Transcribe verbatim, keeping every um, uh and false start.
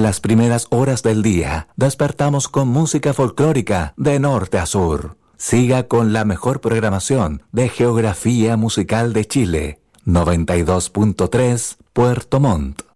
las primeras horas del día, despertamos con música folclórica de norte a sur. Siga con la mejor programación de Geografía Musical de Chile. noventa y dos punto tres Puerto Montt.